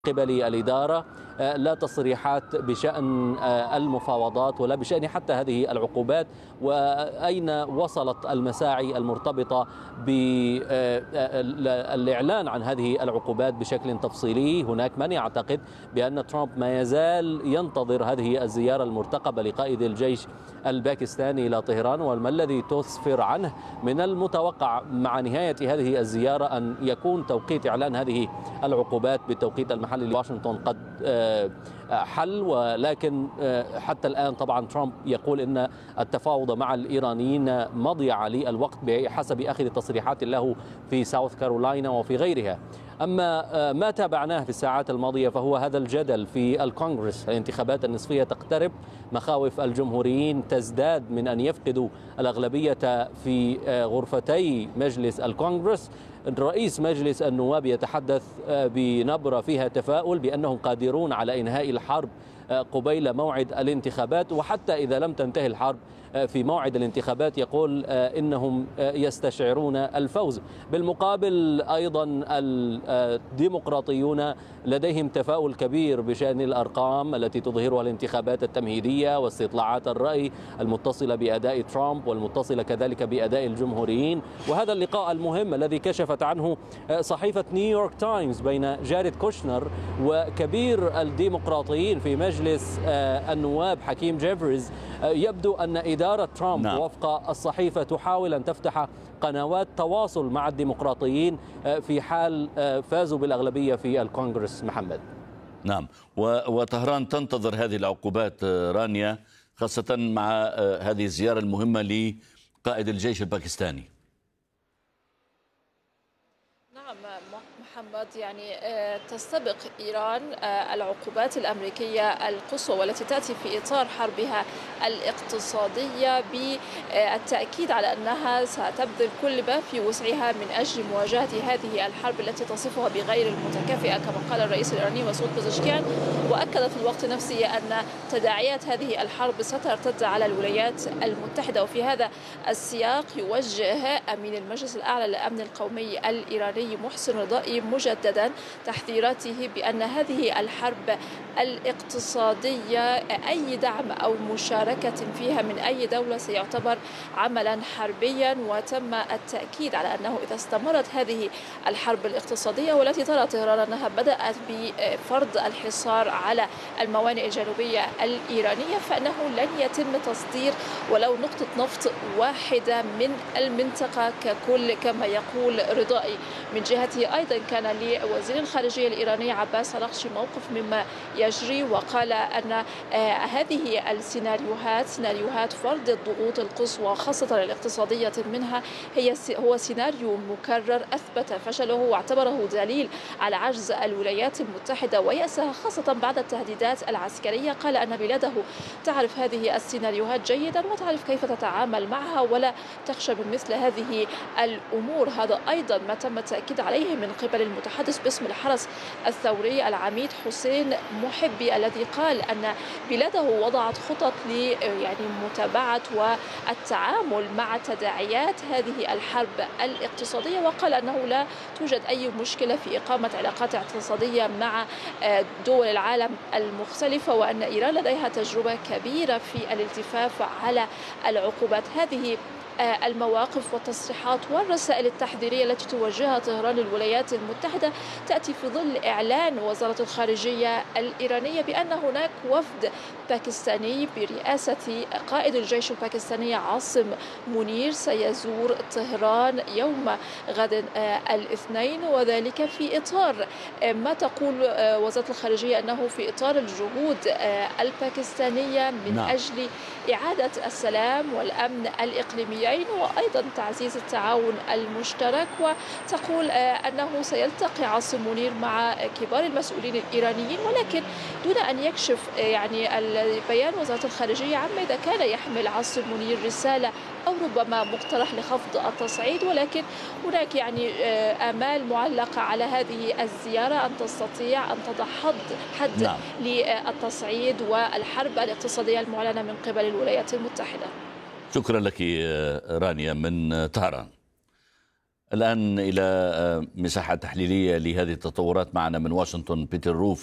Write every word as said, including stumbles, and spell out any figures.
قبل الإدارة، لا تصريحات بشأن المفاوضات ولا بشأن حتى هذه العقوبات، وأين وصلت المساعي المرتبطة بالإعلان عن هذه العقوبات بشكل تفصيلي. هناك من يعتقد بأن ترامب ما يزال ينتظر هذه الزيارة المرتقبة لقائد الجيش الباكستاني إلى طهران، وما الذي تسفر عنه من المتوقع مع نهاية هذه الزيارة أن يكون توقيت إعلان هذه العقوبات بالتوقيت المحلي لواشنطن قد حل. ولكن حتى الآن طبعا ترامب يقول أن التفاوض مع الإيرانيين مضيع للوقت بحسب آخر التصريحات له في ساوث كارولاينا وفي غيرها. أما ما تابعناه في الساعات الماضية فهو هذا الجدل في الكونغرس. الانتخابات النصفية تقترب، مخاوف الجمهوريين تزداد من أن يفقدوا الأغلبية في غرفتي مجلس الكونغرس. رئيس مجلس النواب يتحدث بنبرة فيها تفاؤل بأنهم قادرون على إنهاء الحرب قبيل موعد الانتخابات، وحتى إذا لم تنتهي الحرب في موعد الانتخابات يقول إنهم يستشعرون الفوز. بالمقابل أيضا الديمقراطيون لديهم تفاؤل كبير بشأن الأرقام التي تظهرها الانتخابات التمهيدية واستطلاعات الرأي المتصلة بأداء ترامب والمتصلة كذلك بأداء الجمهوريين. وهذا اللقاء المهم الذي كشفت عنه صحيفة نيويورك تايمز بين جاريد كوشنر وكبير الديمقراطيين في مجلس النواب حكيم جيفريز، يبدو أن إدارة ترامب نعم. وفق الصحيفة تحاول أن تفتح قنوات تواصل مع الديمقراطيين في حال فازوا بالأغلبية في الكونغرس. محمد. نعم، وطهران تنتظر هذه العقوبات رانيا، خاصة مع هذه الزيارة المهمة لقائد الجيش الباكستاني. نعم محمد، يعني تستبق إيران العقوبات الأمريكية القصوى والتي تأتي في إطار حربها الاقتصادية بالتأكيد على أنها ستبذل كل ما في وسعها من أجل مواجهة هذه الحرب التي تصفها بغير المتكافئة كما قال الرئيس الإيراني مسعود بزشكيان. وأكد في الوقت نفسه أن تداعيات هذه الحرب سترتد على الولايات المتحدة. وفي هذا السياق يوجه أمين المجلس الأعلى للأمن القومي الإيراني محسن رضائي مجددا تحذيراته بأن هذه الحرب الاقتصادية أي دعم أو مشاركة فيها من أي دولة سيعتبر عملا حربيا. وتم التأكيد على أنه إذا استمرت هذه الحرب الاقتصادية والتي ترى طهران أنها بدأت بفرض الحصار على الموانئ الجنوبية الإيرانية، فإنه لن يتم تصدير ولو نقطة نفط واحدة من المنطقة ككل كما يقول رضائي. من جهته أيضا كان لوزير الخارجية الإيراني عباس أراغشي موقف مما يجري، وقال أن هذه السيناريوهات سيناريوهات فرض الضغوط القصوى خاصة الاقتصادية منها هي هو سيناريو مكرر أثبت فشله، واعتبره دليل على عجز الولايات المتحدة ويأسها خاصة بعد التهديدات العسكرية. قال أن بلاده تعرف هذه السيناريوهات جيدا وتعرف كيف تتعامل معها ولا تخشى من مثل هذه الأمور. هذا أيضا ما تم التأكيد عليه من قبل المتحدث باسم الحرس الثوري العميد حسين محبي، الذي قال أن بلاده وضعت خطط ل يعني متابعة والتعامل مع تداعيات هذه الحرب الاقتصادية، وقال أنه لا توجد أي مشكلة في إقامة علاقات اقتصادية مع دول العالم المختلفة، وأن إيران لديها تجربة كبيرة في الالتفاف على العقوبات. هذه المواقف والتصريحات والرسائل التحذيرية التي توجهها طهران للولايات المتحدة تأتي في ظل إعلان وزارة الخارجية الإيرانية بأن هناك وفد باكستاني برئاسة قائد الجيش الباكستاني عاصم منير سيزور طهران يوم غد الاثنين، وذلك في إطار ما تقول وزارة الخارجية أنه في إطار الجهود الباكستانية من نعم. أجل إعادة السلام والأمن الإقليميين وأيضا تعزيز التعاون المشترك. وتقول أنه سيلتقي عاصم منير مع كبار المسؤولين الإيرانيين، ولكن دون أن يكشف يعني بيان وزارة الخارجية عما إذا كان يحمل عاصم منير رسالة أو ربما مقترح لخفض التصعيد. ولكن هناك يعني آمال معلقة على هذه الزيارة أن تستطيع أن تضع حد حد نعم. للتصعيد والحرب الاقتصادية المعلنة من قبل الولايات المتحدة. شكرا لك رانيا من طهران. الآن إلى مساحة تحليلية لهذه التطورات معنا من واشنطن بيتر روف.